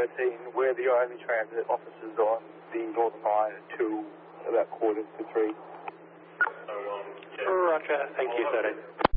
13, we're the only transit officers on the Northern Line until about 2:45. Roger, thank you, 13.